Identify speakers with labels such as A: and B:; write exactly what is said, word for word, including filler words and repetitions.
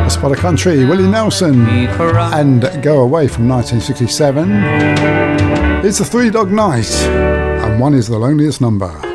A: A Spot of Country, Willie Nelson, and Go Away from nineteen sixty-seven. It's a Three Dog Night, and One Is the Loneliest Number.